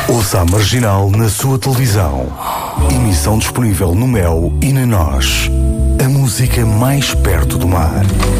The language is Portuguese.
Ouça a Marginal na sua televisão. Emissão disponível no Mel e na Nós. A música mais perto do mar.